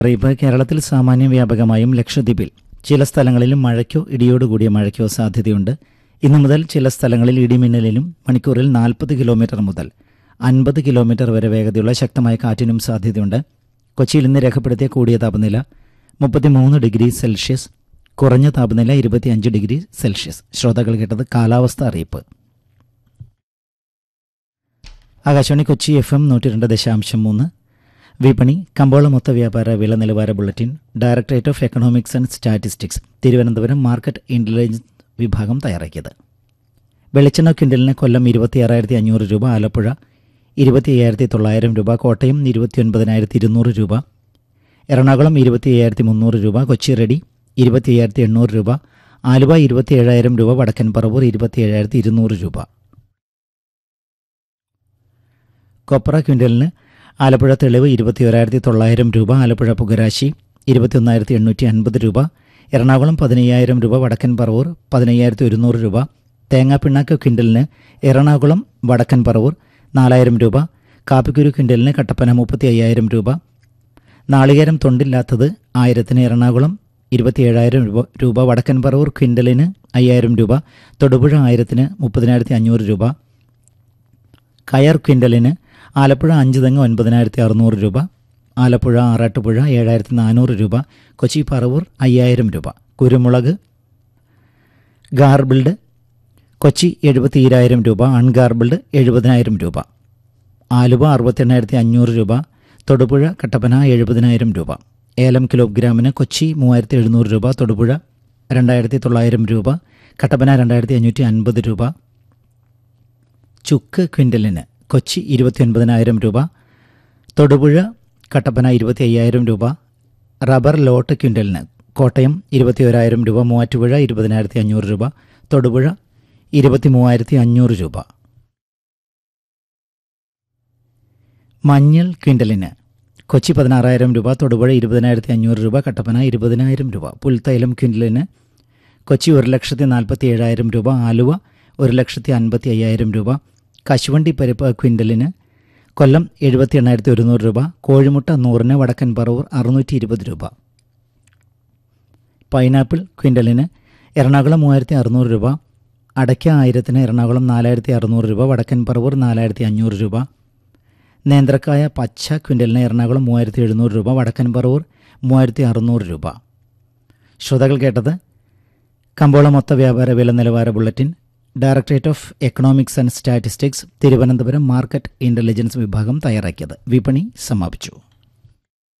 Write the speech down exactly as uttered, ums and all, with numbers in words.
അറിയിപ്പ്. കേരളത്തിൽ സാമാന്യ വ്യാപകമായും ലക്ഷദ്വീപിൽ ചില സ്ഥലങ്ങളിലും മഴയ്ക്കോ ഇടിയോടുകൂടിയ മഴയ്ക്കോ സാധ്യതയുണ്ട്. ഇന്നു മുതൽ ചില സ്ഥലങ്ങളിൽ ഇടിമിന്നലിനും മണിക്കൂറിൽ നാൽപ്പത് കിലോമീറ്റർ മുതൽ അൻപത് കിലോമീറ്റർ വരെ വേഗതയുള്ള ശക്തമായ കാറ്റിനും സാധ്യതയുണ്ട്. കൊച്ചിയിൽ ഇന്ന് രേഖപ്പെടുത്തിയ കൂടിയ താപനില മുപ്പത്തിമൂന്ന് ഡിഗ്രി സെൽഷ്യസ്, കുറഞ്ഞ താപനില ഇരുപത്തിയഞ്ച് ഡിഗ്രി സെൽഷ്യസ്. ശ്രോതാക്കൾ കേട്ടത് കാലാവസ്ഥ അറിയിപ്പ്. ആകാശവാണി കൊച്ചി എഫ് എം നൂറ്റി രണ്ട് ദശാംശം മൂന്ന്. വിപണി കമ്പോള മൊത്ത വ്യാപാര വില നിലവാര bulletin directorate of economics and statistics Thiruvananthapuram market intelligence വിഭാഗം തയ്യാറാക്കിയത്. വെളിച്ചെണ്ണ ക്വിൻ്റലിന് കൊല്ലം ഇരുപത്തിയാറായിരത്തി അഞ്ഞൂറ് രൂപ, ആലപ്പുഴ ഇരുപത്തി അയ്യായിരത്തി തൊള്ളായിരം രൂപ, കോട്ടയം ഇരുപത്തി ഒൻപതിനായിരത്തി ഇരുന്നൂറ് രൂപ, എറണാകുളം ഇരുപത്തി അയ്യായിരത്തി മുന്നൂറ് രൂപ, കൊച്ചി റെഡി ഇരുപത്തി അയ്യായിരത്തി എണ്ണൂറ് രൂപ, ആലുവ ഇരുപത്തി ഏഴായിരം രൂപ, വടക്കൻ പറവൂർ ഇരുപത്തി ഏഴായിരത്തി ഇരുന്നൂറ് രൂപ. കൊപ്ര ക്വിൻ്റലിന് ആലപ്പുഴ തെളിവ് ഇരുപത്തി ഒരായിരത്തി തൊള്ളായിരം രൂപ, ആലപ്പുഴ പുകരാശി ഇരുപത്തി ഒന്നായിരത്തി എണ്ണൂറ്റി അൻപത് രൂപ, എറണാകുളം പതിനയ്യായിരം രൂപ, വടക്കൻ പറവൂർ പതിനയ്യായിരത്തി ഒരുന്നൂറ് രൂപ. തേങ്ങാപ്പിണ്ണാക്ക് ക്വിൻ്റലിന് എറണാകുളം വടക്കൻ പറവൂർ നാലായിരം രൂപ, കാപ്പിക്കുരു ക്വിൻ്റലിന് കട്ടപ്പന മുപ്പത്തി അയ്യായിരം രൂപ, നാളികേരം തൊണ്ടില്ലാത്തത് ആയിരത്തിന് എറണാകുളം ഇരുപത്തി ഏഴായിരം രൂപ രൂപ വടക്കൻ പറവൂർ ക്വിൻ്റലിന് അയ്യായിരം രൂപ, തൊടുപുഴ ആയിരത്തിന് മുപ്പതിനായിരത്തി അഞ്ഞൂറ് രൂപ, കയർ ക്വിൻ്റലിന് ആലപ്പുഴ അഞ്ച് തെങ്ങ് ഒൻപതിനായിരത്തി അറുന്നൂറ് രൂപ, ആലപ്പുഴ ആറാട്ടുപുഴ ഏഴായിരത്തി നാനൂറ് രൂപ, കൊച്ചി പറവൂർ അയ്യായിരം രൂപ. കുരുമുളക് ഗാർബിൾഡ് കൊച്ചി എഴുപത്തി ഈരായിരം രൂപ, അൺഗാർബിൾഡ് എഴുപതിനായിരം രൂപ, ആലുവ അറുപത്തി എണ്ണായിരത്തി അഞ്ഞൂറ് രൂപ, തൊടുപുഴ കട്ടപ്പന എഴുപതിനായിരം രൂപ. ഏലം കിലോഗ്രാമിന് കൊച്ചി മൂവായിരത്തി എഴുന്നൂറ് രൂപ, തൊടുപുഴ രണ്ടായിരത്തി തൊള്ളായിരം രൂപ, കട്ടപ്പന രണ്ടായിരത്തി അഞ്ഞൂറ്റി അൻപത് രൂപ. ചുക്ക് ക്വിൻ്റലിന് കൊച്ചി ഇരുപത്തി ഒൻപതിനായിരം രൂപ, തൊടുപുഴ കട്ടപ്പന ഇരുപത്തി അയ്യായിരം രൂപ. റബ്ബർ ലോട്ട് ക്വിൻ്റലിന് കോട്ടയം ഇരുപത്തി ഒരായിരം രൂപ, മൂവാറ്റുപുഴ ഇരുപതിനായിരത്തി അഞ്ഞൂറ് രൂപ, തൊടുപുഴ ഇരുപത്തി മൂവായിരത്തി അഞ്ഞൂറ് രൂപ. മഞ്ഞൾ ക്വിൻ്റലിന് കൊച്ചി പതിനാറായിരം രൂപ, തൊടുപുഴ ഇരുപതിനായിരത്തി അഞ്ഞൂറ് രൂപ, കട്ടപ്പന ഇരുപതിനായിരം രൂപ. പുൽത്തൈലം ക്വിൻ്റലിന് കൊച്ചി ഒരു ലക്ഷത്തി നാൽപ്പത്തി ഏഴായിരം രൂപ, ആലുവ ഒരു ലക്ഷത്തി അൻപത്തി അയ്യായിരം രൂപ. കശുവണ്ടി പരിപ്പ് ക്വിൻ്റലിന് കൊല്ലം എഴുപത്തി എണ്ണായിരത്തി ഒരുന്നൂറ് രൂപ, കോഴിമുട്ട നൂറിന് വടക്കൻ പറവൂർ അറുന്നൂറ്റി ഇരുപത് രൂപ. പൈനാപ്പിൾ ക്വിൻ്റലിന് എറണാകുളം മൂവായിരത്തി അറുന്നൂറ് രൂപ, അടയ്ക്ക ആയിരത്തിന് എറണാകുളം നാലായിരത്തി അറുന്നൂറ് രൂപ, വടക്കൻ പറവൂർ നാലായിരത്തി അഞ്ഞൂറ് രൂപ. നേന്ത്രക്കായ പച്ച ക്വിൻ്റലിന് എറണാകുളം മൂവായിരത്തി എഴുന്നൂറ് രൂപ, വടക്കൻ പറവൂർ മൂവായിരത്തി അറുന്നൂറ് രൂപ. ശ്രോതാക്കൾ കേട്ടത് കമ്പോള മൊത്ത വ്യാപാര വില നിലവാര bulletin directorate of economics and statistics Thiruvananthapuram market intelligence വിഭാഗം തയ്യാറാക്കിയത്. വിപണി സമാപിച്ചു.